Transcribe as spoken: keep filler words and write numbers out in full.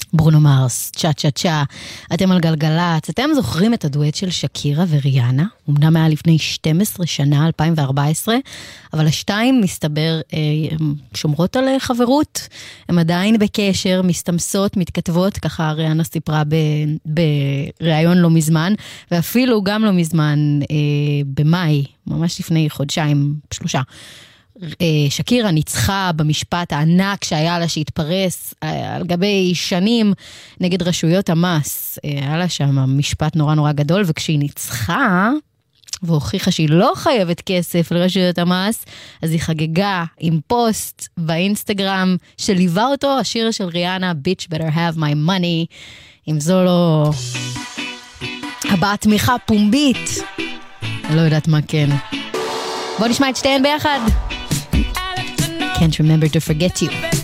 ברונו מרס, צ'ה צ'ה צ'ה, אתם על גלגלת, אתם זוכרים את הדואט של שקירה וריאנה? אמנם היה לפני שתים עשרה שנה, אלפיים וארבע עשרה, אבל השתיים מסתבר אה, שומרות על חברות, הם עדיין בקשר, מסתמסות, מתכתבות, ככה ריאנה סיפרה בראיון לא מזמן, ואפילו גם לא מזמן, אה, במאי, ממש לפני חודשיים, שלושה, שקירה ניצחה במשפט הענק שהיה לה שהתפרס על גבי שנים נגד רשויות המס. היה לה שם משפט נורא נורא גדול, וכשהיא ניצחה והוכיחה שהיא לא חייבת כסף לרשויות המס, אז היא חגגה עם פוסט באינסטגרם שליווה אותו, השיר של ריאנה, Bitch Better Have My Money. אם זו לא הבעת תמיכה פומבית, אני לא יודעת מה כן. בוא נשמע את שתיהן ביחד. Can't remember to forget you.